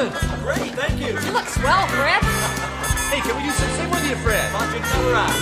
Great, thank you. You look swell, Fred. Hey, can we do some sing with you, Fred? Martin Conrad.